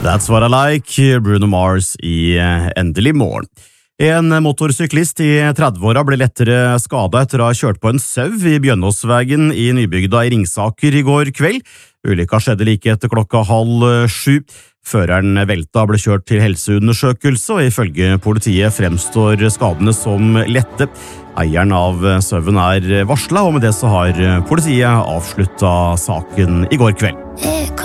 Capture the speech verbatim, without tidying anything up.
That's what I like, Bruno Mars i Endelig morgen. En motorsyklist i tredveåra ble lettere skadet etter å ha kjørt på en sau i Bjønnåsvegen i Nybygda i Ringsaker i går kveld. Ulykka skjedde like etter klokka halv sju. Føreren velta ble kjørt til helseundersøkelse, og ifølge politiet fremstår skadene som lette. Eieren av sauen er varslet, og med det så har politiet avsluttet saken i går kveld.